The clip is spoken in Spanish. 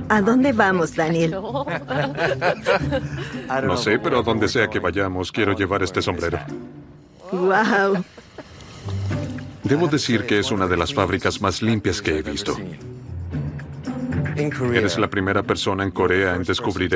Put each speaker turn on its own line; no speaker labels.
¿A dónde vamos, Daniel?
No sé, pero a donde sea que vayamos, quiero llevar este sombrero.
¡Wow!
Debo decir que es una de las fábricas más limpias que he visto. Eres la primera persona en Corea en descubrir